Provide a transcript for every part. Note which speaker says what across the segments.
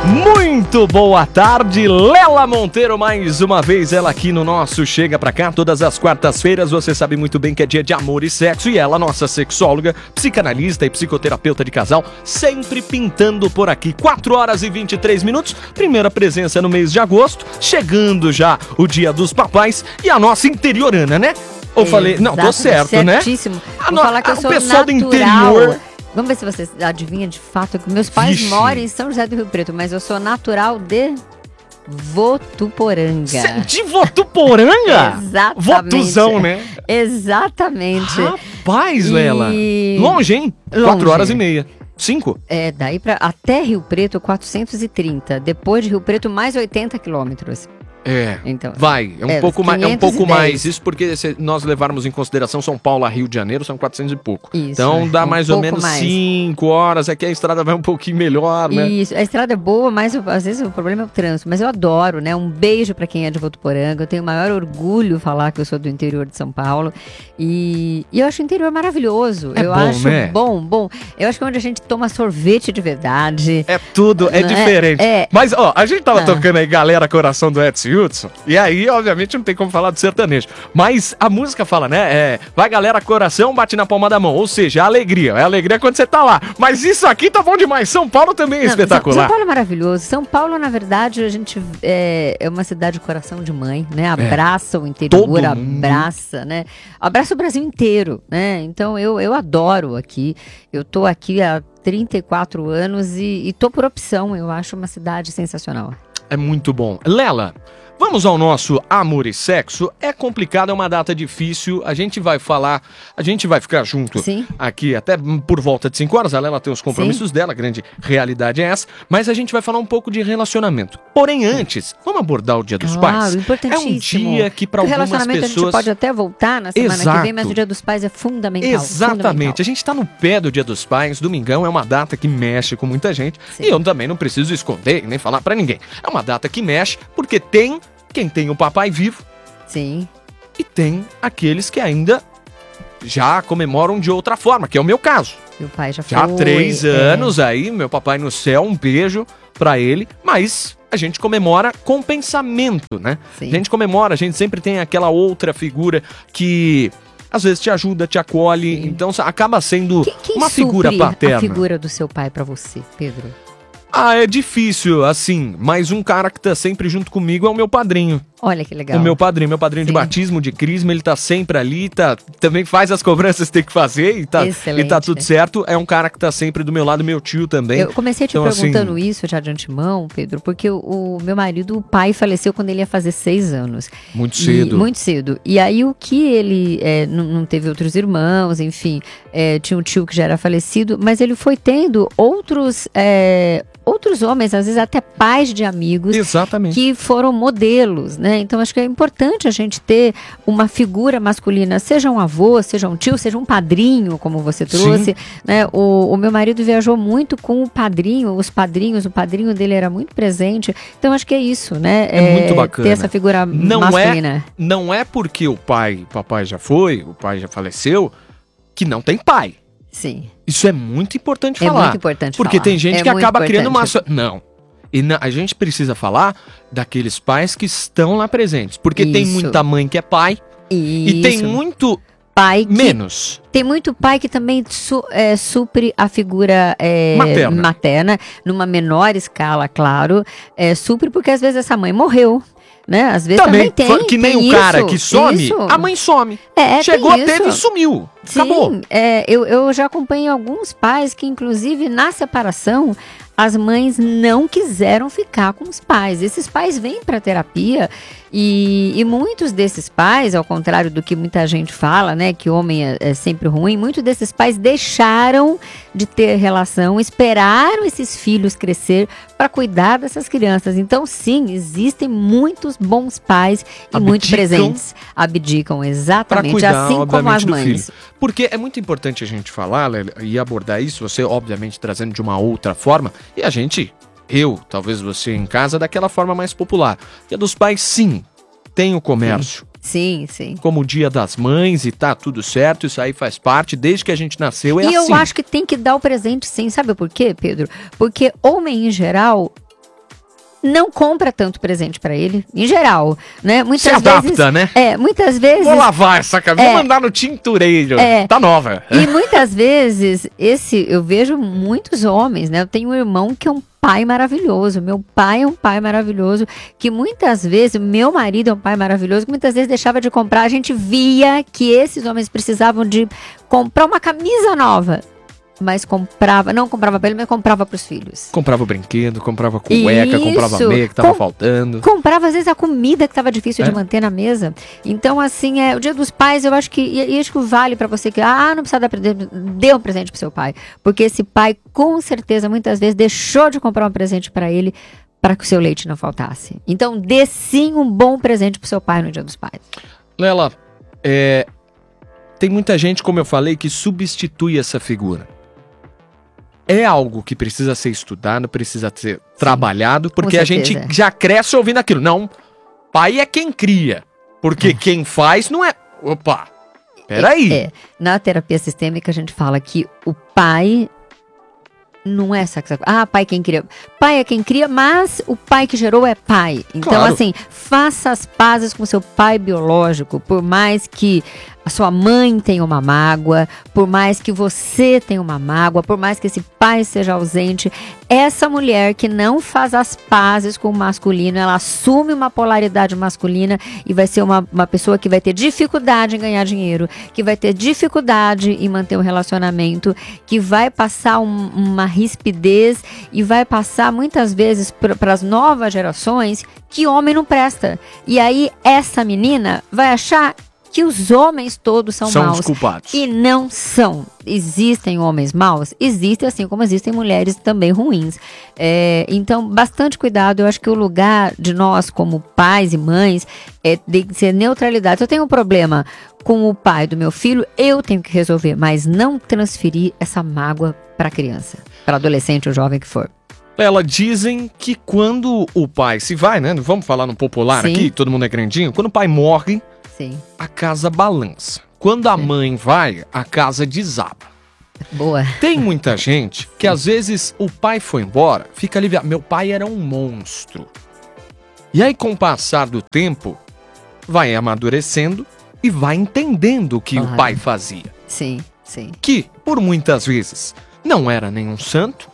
Speaker 1: Muito boa tarde, Lela Monteiro, mais uma vez ela aqui no nosso Chega Pra Cá, todas as quartas-feiras, você sabe muito bem que é dia de amor e sexo, e ela, nossa sexóloga, psicanalista e psicoterapeuta de casal, sempre pintando por aqui, 4 horas e 23 minutos, primeira presença no mês de agosto, chegando já o dia dos papais, e a nossa interiorana, né? Eu falei, não, tô certo,
Speaker 2: certíssimo.
Speaker 1: né?
Speaker 2: Vou falar que eu sou
Speaker 1: o pessoal
Speaker 2: natural.
Speaker 1: do interior...
Speaker 2: Vamos ver se você adivinha de fato que meus pais moram em São José do Rio Preto, mas eu sou natural de Votuporanga.
Speaker 1: De Votuporanga?
Speaker 2: Exatamente.
Speaker 1: Votuzão, né?
Speaker 2: Exatamente.
Speaker 1: Rapaz, Lela. Longe, hein?
Speaker 2: Longe.
Speaker 1: 4 horas e meia. 5?
Speaker 2: É, daí até Rio Preto, 430. Depois de Rio Preto, mais 80 quilômetros.
Speaker 1: É,
Speaker 2: então,
Speaker 1: um pouco mais. Isso porque se nós levarmos em consideração São Paulo a Rio de Janeiro, são 400 e pouco.
Speaker 2: Isso,
Speaker 1: então dá mais ou menos 5 horas. Aqui a estrada vai um pouquinho melhor, né?
Speaker 2: Isso, a estrada é boa, mas às vezes o problema é o trânsito. Mas eu adoro, né? Um beijo pra quem é de Votuporanga. Eu tenho o maior orgulho falar que eu sou do interior de São Paulo. E eu acho o interior maravilhoso.
Speaker 1: É
Speaker 2: eu
Speaker 1: bom,
Speaker 2: acho
Speaker 1: né?
Speaker 2: bom. Eu acho que é onde a gente toma sorvete de verdade.
Speaker 1: É tudo, é diferente. Mas, ó, a gente tava tocando aí Galera Coração do Edson Hudson. E aí, obviamente, não tem como falar do sertanejo. Mas a música fala, né? Vai, galera, coração, bate na palma da mão. Ou seja, a alegria. É a alegria quando você tá lá. Mas isso aqui tá bom demais. São Paulo também é espetacular.
Speaker 2: São Paulo é maravilhoso. São Paulo, na verdade, a gente é uma cidade de coração de mãe, né? Abraça o interior, abraça, né? Abraça o Brasil inteiro, né? Então, eu adoro aqui. Eu tô aqui há 34 anos e tô por opção. Eu acho uma cidade sensacional.
Speaker 1: É muito bom. Lela, vamos ao nosso Amor e Sexo. É complicado, é uma data difícil. A gente vai ficar junto.
Speaker 2: Sim.
Speaker 1: Aqui até por volta de 5 horas. A Lela tem os compromissos dela, a grande realidade é essa. Mas a gente vai falar um pouco de relacionamento. Porém, antes, vamos abordar o Dia dos Pais.
Speaker 2: Importantíssimo.
Speaker 1: É um dia que para algumas
Speaker 2: relacionamento
Speaker 1: pessoas...
Speaker 2: a gente pode até voltar na semana que vem, mas o Dia dos Pais é fundamental.
Speaker 1: Exatamente.
Speaker 2: Fundamental.
Speaker 1: A gente tá no pé do Dia dos Pais. Domingão é uma data que mexe com muita gente.
Speaker 2: Sim.
Speaker 1: E eu também não preciso esconder nem falar pra ninguém. É uma data que mexe porque tem quem tem o papai vivo.
Speaker 2: Sim.
Speaker 1: E tem aqueles que ainda já comemoram de outra forma, que é o meu caso.
Speaker 2: Meu pai já
Speaker 1: Já há
Speaker 2: foi.
Speaker 1: 3 anos aí, meu papai no céu, um beijo pra ele. Mas a gente comemora com pensamento, né?
Speaker 2: Sim.
Speaker 1: A gente comemora, a gente sempre tem aquela outra figura que... às vezes te ajuda, te acolhe, então acaba sendo uma figura paterna.
Speaker 2: A figura do seu pai pra você, Pedro?
Speaker 1: É difícil, assim, mas um cara que tá sempre junto comigo é o meu padrinho.
Speaker 2: Olha que legal.
Speaker 1: O meu padrinho de batismo, de crisma, ele tá sempre ali, também faz as cobranças que tem que fazer e tá tudo certo. É um cara que tá sempre do meu lado, meu tio também.
Speaker 2: Eu comecei te perguntando isso já de antemão, Pedro, porque o meu marido, o pai, faleceu quando ele ia fazer 6 anos.
Speaker 1: Muito cedo.
Speaker 2: Muito cedo. E aí o que ele não teve outros irmãos, enfim, tinha um tio que já era falecido, mas ele foi tendo outros homens, às vezes até pais de amigos,
Speaker 1: exatamente,
Speaker 2: que foram modelos, né? Então acho que é importante a gente ter uma figura masculina, seja um avô, seja um tio, seja um padrinho, como você trouxe, né? O meu marido viajou muito com o padrinho, o padrinho dele era muito presente, então acho que é isso, né?
Speaker 1: É muito bacana.
Speaker 2: Ter essa figura masculina.
Speaker 1: Não é porque o papai já foi, o pai já faleceu, que não tem pai.
Speaker 2: Sim.
Speaker 1: Isso é muito importante falar.
Speaker 2: É muito importante
Speaker 1: porque
Speaker 2: falar.
Speaker 1: Tem gente que acaba criando uma...
Speaker 2: Não.
Speaker 1: E a gente precisa falar daqueles pais que estão lá presentes. Porque tem muita mãe que é pai. E tem muito
Speaker 2: pai que...
Speaker 1: menos.
Speaker 2: Tem muito pai que também supre a figura materna, numa menor escala, claro. Supre porque às vezes essa mãe morreu. Né? Às vezes também tem.
Speaker 1: Que nem o cara que some, a mãe some. Chegou, teve e sumiu.
Speaker 2: Sim,
Speaker 1: acabou.
Speaker 2: Eu já acompanho alguns pais que, inclusive, na separação, as mães não quiseram ficar com os pais. Esses pais vêm para terapia e muitos desses pais, ao contrário do que muita gente fala, né, que homem é sempre ruim, muitos desses pais deixaram de ter relação, esperaram esses filhos crescer para cuidar dessas crianças. Então, sim, existem muitos bons pais e muito presentes. Abdicam, exatamente,
Speaker 1: cuidar,
Speaker 2: assim como as mães.
Speaker 1: Porque é muito importante a gente falar e abordar isso, você obviamente trazendo de uma outra forma, e a gente, talvez você em casa, daquela forma mais popular. Dia dos Pais, sim, tem o comércio.
Speaker 2: Sim.
Speaker 1: Como o Dia das Mães e tá tudo certo, isso aí faz parte, desde que a gente nasceu assim.
Speaker 2: E eu acho que tem que dar o presente sim, sabe por quê, Pedro? Porque homem em geral não compra tanto presente pra ele, em geral, né? Muitas
Speaker 1: Se adapta, né?
Speaker 2: Muitas vezes...
Speaker 1: Vou lavar essa camisa, vou mandar no tintureiro, tá nova.
Speaker 2: E muitas vezes, eu vejo muitos homens, né? Eu tenho um irmão que é um pai maravilhoso, meu pai é um pai maravilhoso, que muitas vezes, meu marido é um pai maravilhoso, que muitas vezes deixava de comprar, a gente via que esses homens precisavam de comprar uma camisa nova. Mas não comprava pra ele, mas comprava pros filhos.
Speaker 1: Comprava o brinquedo, comprava cueca, comprava meia que tava faltando.
Speaker 2: Comprava, às vezes, a comida que tava difícil de manter na mesa. Então, assim, o Dia dos Pais, eu acho que... E acho que vale pra você que... não precisa dar presente. Dê um presente pro seu pai. Porque esse pai, com certeza, muitas vezes, deixou de comprar um presente pra ele para que o seu leite não faltasse. Então, dê sim um bom presente pro seu pai no Dia dos Pais.
Speaker 1: Lela, tem muita gente, como eu falei, que substitui essa figura. É algo que precisa ser estudado, precisa ser trabalhado, porque a gente já cresce ouvindo aquilo. Não, pai é quem cria, porque quem faz não é... Opa, peraí.
Speaker 2: Na terapia sistêmica a gente fala que o pai não é pai quem cria. Pai é quem cria, mas o pai que gerou é pai. Então,
Speaker 1: claro.
Speaker 2: Assim, faça as pazes com seu pai biológico, por mais que a sua mãe tenha uma mágoa, por mais que você tenha uma mágoa, por mais que esse pai seja ausente, essa mulher que não faz as pazes com o masculino, ela assume uma polaridade masculina e vai ser uma pessoa que vai ter dificuldade em ganhar dinheiro, que vai ter dificuldade em manter um relacionamento, que vai passar uma rispidez e vai passar muitas vezes para as novas gerações que homem não presta. E aí essa menina vai achar que os homens todos são maus.
Speaker 1: Os culpados.
Speaker 2: E não são. Existem homens maus? Existem, assim como existem mulheres também ruins. Então, bastante cuidado. Eu acho que o lugar de nós, como pais e mães, tem que ser neutralidade. Se eu tenho um problema com o pai do meu filho, eu tenho que resolver, mas não transferir essa mágoa para a criança, para adolescente ou jovem que for.
Speaker 1: Ela dizem que quando o pai se vai, né? Vamos falar no popular aqui, todo mundo é grandinho. Quando o pai morre, a casa balança. Quando a mãe vai, a casa desaba.
Speaker 2: Boa.
Speaker 1: Tem muita gente que às vezes o pai foi embora, fica aliviado. Meu pai era um monstro. E aí, com o passar do tempo, vai amadurecendo e vai entendendo o que o pai fazia.
Speaker 2: Sim, sim.
Speaker 1: Que, por muitas vezes, não era nenhum santo,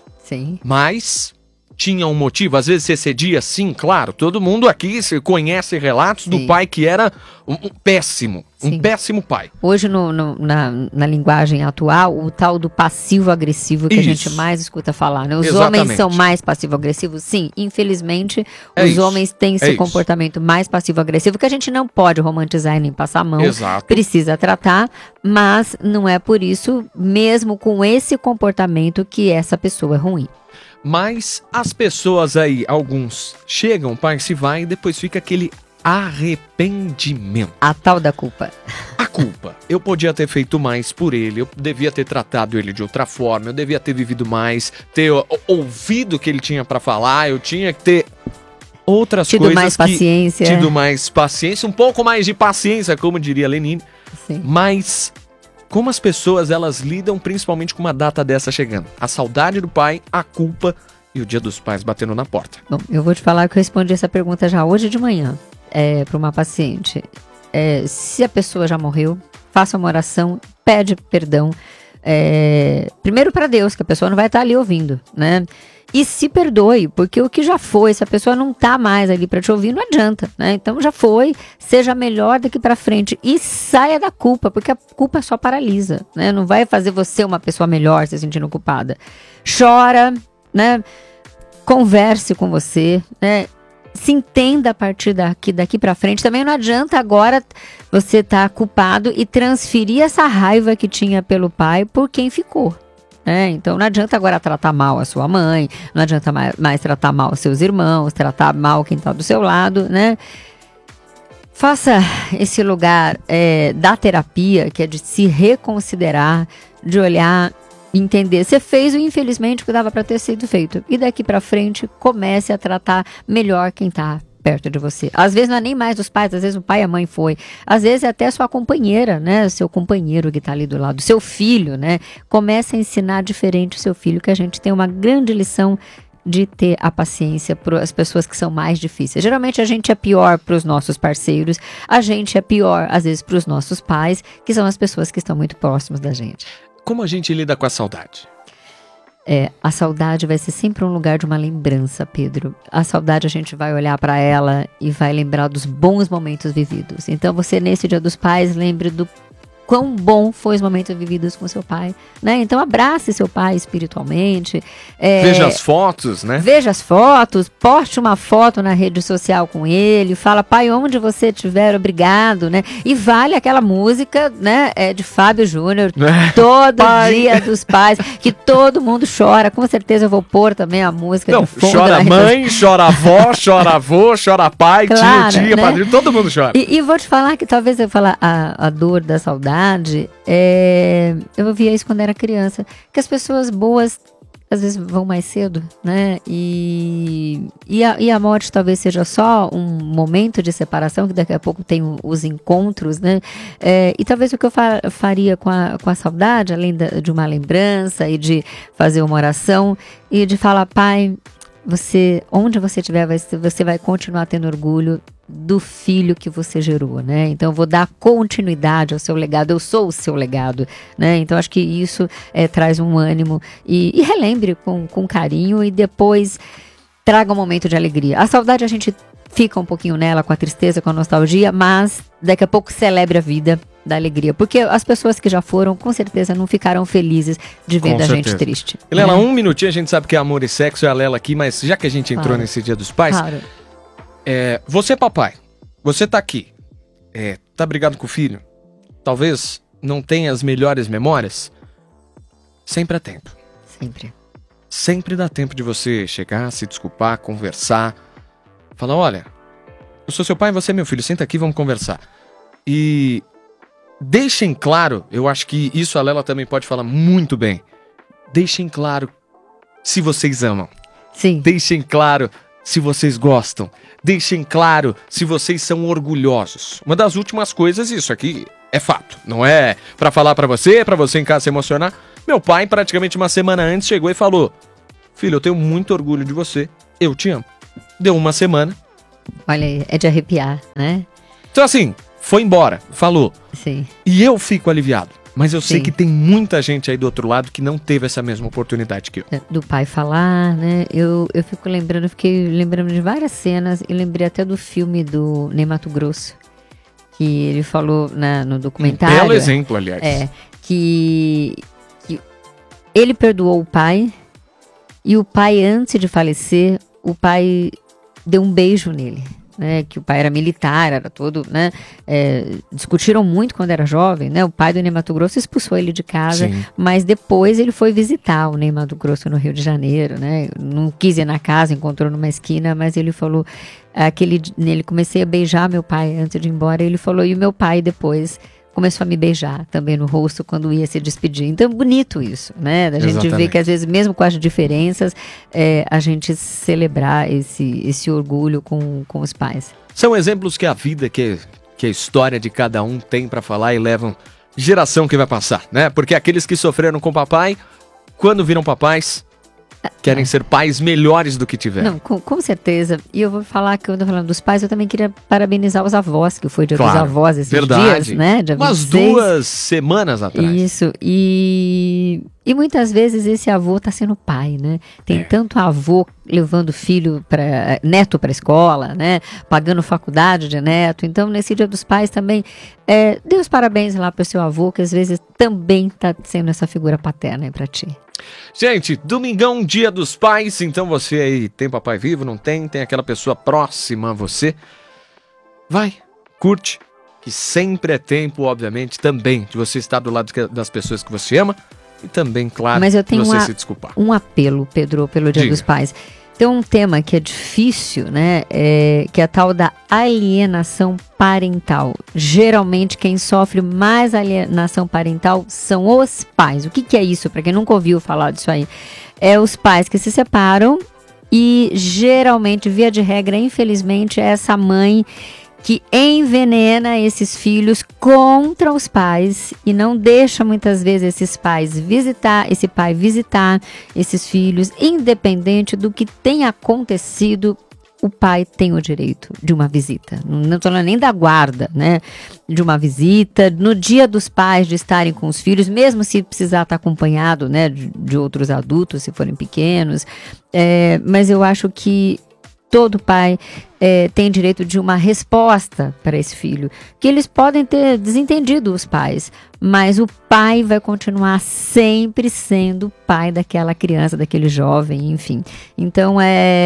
Speaker 1: mas tinha um motivo. Às vezes você cedia, sim, claro. Todo mundo aqui conhece relatos do pai que era um péssimo pai.
Speaker 2: Hoje, na linguagem atual, o tal do passivo-agressivo que a gente mais escuta falar, né? Os homens são mais passivo-agressivos? Sim, infelizmente, os homens têm esse comportamento mais passivo-agressivo que a gente não pode romantizar e nem passar a mão. Precisa tratar, mas não é por isso, mesmo com esse comportamento, que essa pessoa é ruim.
Speaker 1: Mas as pessoas aí, alguns chegam, o pai se vai e depois fica aquele arrependimento.
Speaker 2: A tal da culpa.
Speaker 1: A culpa. Eu podia ter feito mais por ele, eu devia ter tratado ele de outra forma, eu devia ter vivido mais, ter ouvido o que ele tinha pra falar, eu tinha que ter outras coisas.
Speaker 2: Tido mais paciência.
Speaker 1: Um pouco mais de paciência, como diria Lenine. Mas... como as pessoas, elas lidam principalmente com uma data dessa chegando. A saudade do pai, a culpa e o Dia dos Pais batendo na porta.
Speaker 2: Bom, eu vou te falar que eu respondi essa pergunta já hoje de manhã para uma paciente. Se a pessoa já morreu, faça uma oração, pede perdão. Primeiro para Deus, que a pessoa não vai estar ali ouvindo, né? E se perdoe, porque o que já foi, se a pessoa não tá mais ali para te ouvir, não adianta, né? Então já foi, seja melhor daqui para frente e saia da culpa, porque a culpa só paralisa, né? Não vai fazer você uma pessoa melhor se sentindo culpada. Chora, né? Converse com você, né? Se entenda a partir daqui para frente. Também não adianta agora você estar culpado e transferir essa raiva que tinha pelo pai por quem ficou. Então não adianta agora tratar mal a sua mãe, não adianta mais tratar mal os seus irmãos, tratar mal quem está do seu lado, né? Faça esse lugar da terapia, que é de se reconsiderar, de olhar, entender. Você fez, infelizmente, o que dava para ter sido feito. E daqui para frente, comece a tratar melhor quem está perto de você. Às vezes não é nem mais os pais, às vezes o pai e a mãe foi. Às vezes é até sua companheira, né? Seu companheiro que tá ali do lado, seu filho, né? Comece a ensinar diferente o seu filho, que a gente tem uma grande lição de ter a paciência para as pessoas que são mais difíceis. Geralmente a gente é pior para os nossos parceiros, a gente é pior às vezes para os nossos pais, que são as pessoas que estão muito próximas da gente.
Speaker 1: Como a gente lida com a saudade?
Speaker 2: A saudade vai ser sempre um lugar de uma lembrança, Pedro. A saudade a gente vai olhar para ela e vai lembrar dos bons momentos vividos. Então você nesse Dia dos Pais lembre do quão bom foi os momentos vividos com seu pai, né? Então abrace seu pai espiritualmente.
Speaker 1: Veja as fotos, né?
Speaker 2: Veja as fotos, poste uma foto na rede social com ele, fala, pai, onde você estiver, obrigado, né? E vale aquela música, né, de Fábio Júnior, todo dia dos pais, que todo mundo chora. Com certeza eu vou pôr também a música de fundo.
Speaker 1: Chora mãe, chora avó, chora avô, chora pai,
Speaker 2: claro,
Speaker 1: tio, tia,
Speaker 2: né?
Speaker 1: padrinho, todo mundo chora.
Speaker 2: E vou te falar que talvez eu falar a dor da saudade, eu via isso quando era criança, que as pessoas boas às vezes vão mais cedo, né? E a morte talvez seja só um momento de separação, que daqui a pouco tem os encontros, né? E talvez o que eu faria com a saudade, além de uma lembrança e de fazer uma oração e de falar, pai, onde você estiver, você vai continuar tendo orgulho do filho que você gerou, né? Então eu vou dar continuidade ao seu legado, eu sou o seu legado, né? Então acho que isso traz um ânimo e relembre com carinho e depois traga um momento de alegria. A saudade a gente fica um pouquinho nela, com a tristeza, com a nostalgia, mas daqui a pouco celebre a vida da alegria, porque as pessoas que já foram, com certeza não ficaram felizes de ver a gente triste.
Speaker 1: Lela, um minutinho, a gente sabe que é amor e sexo, é a Lela aqui, mas já que a gente entrou nesse Dia dos Pais, você papai, você tá aqui, tá brigado com o filho, talvez não tenha as melhores memórias, sempre há tempo. Sempre dá tempo de você chegar, se desculpar, conversar, falar, olha, eu sou seu pai e você é meu filho, senta aqui, vamos conversar. E deixem claro, eu acho que isso a Lela também pode falar muito bem, deixem claro se vocês amam.
Speaker 2: Sim.
Speaker 1: Deixem claro se vocês gostam. Deixem claro se vocês são orgulhosos. Uma das últimas coisas, isso aqui é fato. Não é pra falar pra você em casa se emocionar. Meu pai, praticamente uma semana antes, chegou e falou, filho, eu tenho muito orgulho de você, eu te amo. Deu uma semana.
Speaker 2: Olha aí, é de arrepiar, né?
Speaker 1: Então assim, foi embora, falou.
Speaker 2: Sim.
Speaker 1: E eu fico aliviado. Mas eu sei
Speaker 2: Sim.
Speaker 1: que tem muita gente aí do outro lado que não teve essa mesma oportunidade que eu.
Speaker 2: Do pai falar, né? Eu fiquei lembrando de várias cenas e lembrei até do filme do Ney Matogrosso, que ele falou no documentário.
Speaker 1: Belo exemplo, aliás.
Speaker 2: Que ele perdoou o pai e o pai, antes de falecer, o pai deu um beijo nele. Né, que o pai era militar, era todo, né, discutiram muito quando era jovem, né, o pai do Ney Matogrosso expulsou ele de casa,
Speaker 1: Sim.
Speaker 2: mas depois ele foi visitar o Ney Matogrosso no Rio de Janeiro, né, não quis ir na casa, encontrou numa esquina, mas ele falou, ele comecei a beijar meu pai antes de ir embora, ele falou, e o meu pai depois começou a me beijar também no rosto quando ia se despedir. Então, bonito isso, né? Da gente ver que às vezes, mesmo com as diferenças, a gente celebrar esse orgulho com os pais.
Speaker 1: São exemplos que a vida, que a história de cada um tem pra falar e levam geração que vai passar, né? Porque aqueles que sofreram com o papai, quando viram papais, querem ser pais melhores do que tiveram.
Speaker 2: Não, com certeza. E eu vou falar que, quando eu tô falando dos pais, eu também queria parabenizar os avós, que foi Dia dos Avós esses dias, né? Dia 26.
Speaker 1: Umas 2 semanas atrás.
Speaker 2: Isso. E muitas vezes esse avô tá sendo pai, né? Tem tanto avô levando neto para escola, né? Pagando faculdade de neto. Então, nesse Dia dos Pais também, dê os parabéns lá pro seu avô, que às vezes também tá sendo essa figura paterna aí pra ti.
Speaker 1: Gente, domingão, Dia dos Pais, então você aí tem papai vivo, não tem? Tem aquela pessoa próxima a você? Vai, curte, que sempre é tempo, obviamente, também de você estar do lado das pessoas que você ama e também, claro,
Speaker 2: mas eu tenho
Speaker 1: você se desculpar.
Speaker 2: Um apelo, Pedro, pelo Dia dos Pais. Tem um tema que é difícil, né? Que é a tal da alienação parental. Geralmente, quem sofre mais alienação parental são os pais. O que é isso? Para quem nunca ouviu falar disso aí, é os pais que se separam e geralmente, via de regra, infelizmente, é essa mãe que envenena esses filhos contra os pais e não deixa muitas vezes esse pai visitar esses filhos, independente do que tenha acontecido. O pai tem o direito de uma visita, não estou falando nem da guarda, né? De uma visita, no dia dos pais de estarem com os filhos, mesmo se precisar estar acompanhado, né, de outros adultos, se forem pequenos, mas eu acho que todo pai tem direito de uma resposta para esse filho, que eles podem ter desentendido os pais, mas o pai vai continuar sempre sendo pai daquela criança, daquele jovem, enfim. Então,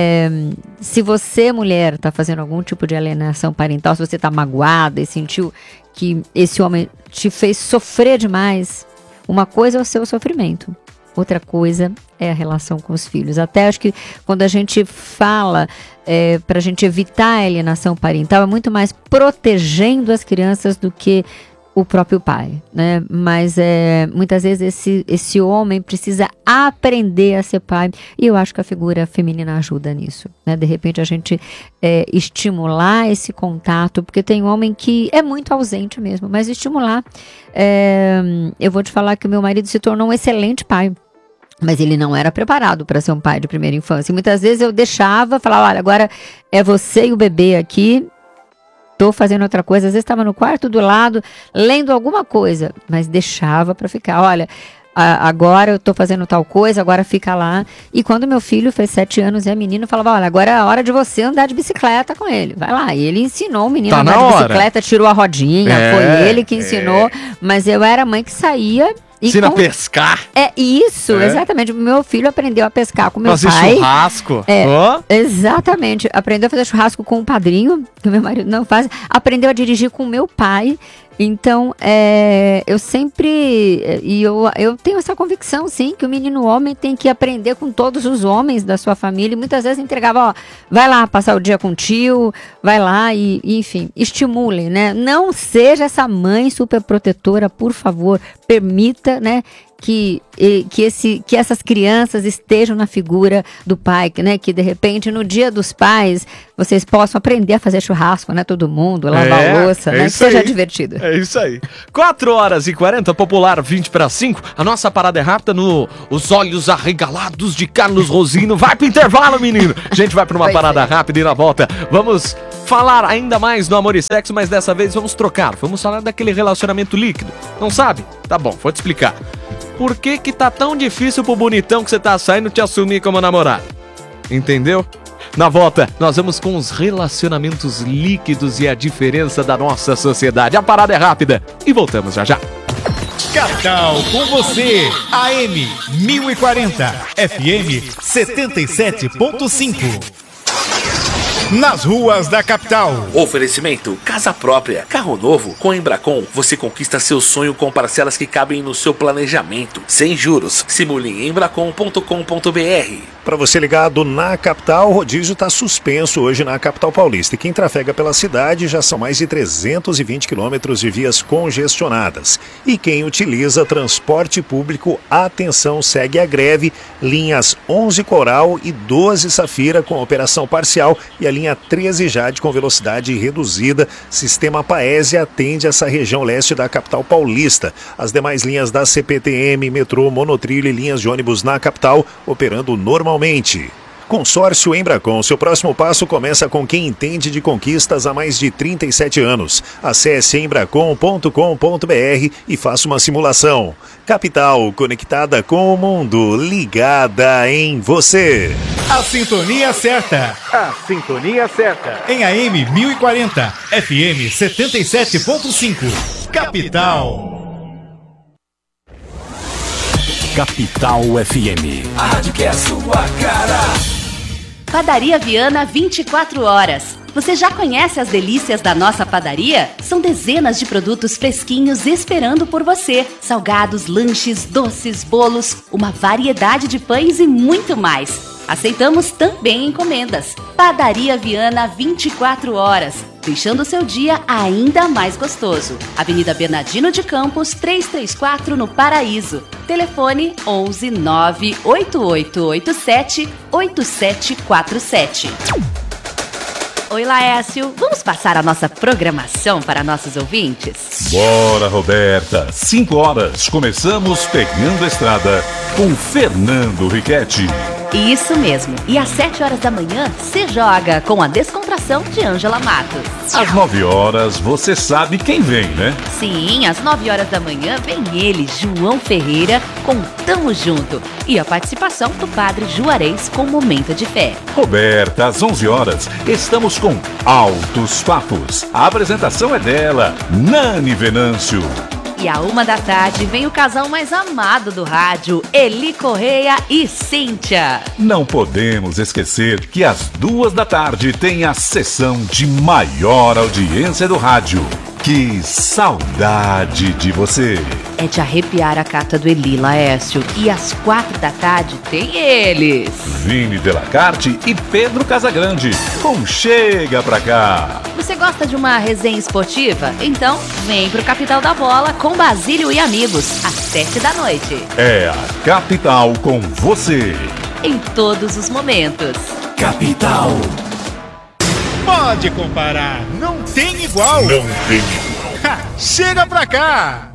Speaker 2: se você, mulher, está fazendo algum tipo de alienação parental, se você está magoada e sentiu que esse homem te fez sofrer demais, uma coisa é o seu sofrimento. Outra coisa é a relação com os filhos. Até acho que quando a gente fala para a gente evitar a alienação parental, é muito mais protegendo as crianças do que o próprio pai, né? Mas muitas vezes esse homem precisa aprender a ser pai, e eu acho que a figura feminina ajuda nisso, né? De repente a gente estimular esse contato, porque tem homem que é muito ausente mesmo, mas estimular. Eu vou te falar que o meu marido se tornou um excelente pai, mas ele não era preparado para ser um pai de primeira infância. E muitas vezes eu falava, olha, agora é você e o bebê aqui, tô fazendo outra coisa. Às vezes estava no quarto do lado, lendo alguma coisa, mas deixava para ficar. Olha, agora eu tô fazendo tal coisa, agora fica lá. E quando meu filho fez 7 anos e a menina falava, olha, agora é a hora de você andar de bicicleta com ele. Vai lá. E ele ensinou o menino a andar de bicicleta, tirou a rodinha, foi ele que ensinou. Mas eu era a mãe que saía.
Speaker 1: Ensina a pescar.
Speaker 2: Isso, exatamente. Meu filho aprendeu a pescar com meu pai.
Speaker 1: Fazer churrasco.
Speaker 2: Exatamente. Aprendeu a fazer churrasco com o padrinho, que meu marido não faz. Aprendeu a dirigir com meu pai. Então, eu sempre... eu tenho essa convicção, sim, que o menino homem tem que aprender com todos os homens da sua família. E muitas vezes entregava, vai lá passar o dia com o tio, vai lá e enfim, estimule, né? Não seja essa mãe super protetora, por favor. Permita, né, que essas crianças estejam na figura do pai, né, que de repente no dia dos pais vocês possam aprender a fazer churrasco, né, todo mundo, lavar a louça, né, que seja divertido.
Speaker 1: É isso aí. 4h40, popular 4:50, a nossa parada é rápida no Os Olhos Arregalados de Carlos Rosino. Vai pro intervalo, menino! A gente vai pra uma parada rápida e na volta vamos falar ainda mais do amor e sexo, mas dessa vez vamos trocar. Vamos falar daquele relacionamento líquido. Não sabe? Tá bom, vou te explicar. Por que tá tão difícil pro bonitão que você tá saindo te assumir como namorado? Entendeu? Na volta, nós vamos com os relacionamentos líquidos e a diferença da nossa sociedade. A parada é rápida e voltamos já já.
Speaker 3: Capital com você, AM 1040, FM 77.5. Nas ruas da capital.
Speaker 4: Oferecimento: casa própria, carro novo. Com a Embracon, você conquista seu sonho com parcelas que cabem no seu planejamento. Sem juros. Simule em embracon.com.br.
Speaker 5: Para você ligado na capital, o rodízio está suspenso hoje na capital paulista. E quem trafega pela cidade já são mais de 320 quilômetros de vias congestionadas. E quem utiliza transporte público, atenção, segue a greve. Linhas 11 Coral e 12 Safira com operação parcial e a linha 13 Jade com velocidade reduzida. Sistema Paese atende essa região leste da capital paulista. As demais linhas da CPTM, metrô, monotrilho e linhas de ônibus na capital operando normalmente. Consórcio Embracon, seu próximo passo começa com quem entende de conquistas há mais de 37 anos. Acesse embracon.com.br e faça uma simulação. Capital, conectada com o mundo, ligada em você.
Speaker 3: A sintonia certa.
Speaker 5: A sintonia certa.
Speaker 3: Em AM 1040, FM 77.5. Capital.
Speaker 6: Capital FM.
Speaker 7: A rádio que é a sua cara.
Speaker 8: Padaria Viana 24 horas. Você já conhece as delícias da nossa padaria? São dezenas de produtos fresquinhos esperando por você. Salgados, lanches, doces, bolos, uma variedade de pães e muito mais. Aceitamos também encomendas. Padaria Viana 24 horas. Deixando o seu dia ainda mais gostoso. Avenida Bernardino de Campos, 334 no Paraíso. Telefone 11 98887 8747. Oi, Laércio. Vamos passar a nossa programação para nossos ouvintes?
Speaker 6: Bora, Roberta. 5 horas. Começamos Pegando a Estrada com Fernando Riquetti.
Speaker 8: Isso mesmo. E às 7 horas da manhã, você joga com a Descontração de Ângela Matos.
Speaker 6: Às 9 horas, você sabe quem vem, né?
Speaker 8: Sim, às 9 horas da manhã vem ele, João Ferreira, com Tamo Junto. E a participação do Padre Juarez com Momento de Fé.
Speaker 6: Roberta, às 11 horas, estamos com Altos Papos. A apresentação é dela, Nani Venâncio.
Speaker 8: E à 1 da tarde vem o casal mais amado do rádio, Eli Correia e Cíntia.
Speaker 6: Não podemos esquecer que às 2 da tarde tem a sessão de maior audiência do rádio. Que saudade de você!
Speaker 8: É de arrepiar a carta do Eli, Laércio. E às 4 da tarde tem eles.
Speaker 6: Vini Delacarte e Pedro Casagrande. Com Chega Pra Cá.
Speaker 8: Você gosta de uma resenha esportiva? Então vem pro Capital da Bola com Basílio e amigos, às 7 da noite.
Speaker 6: É a Capital com você.
Speaker 8: Em todos os momentos.
Speaker 7: Capital.
Speaker 3: Pode comparar, não tem igual.
Speaker 6: Não tem igual.
Speaker 3: Chega pra cá.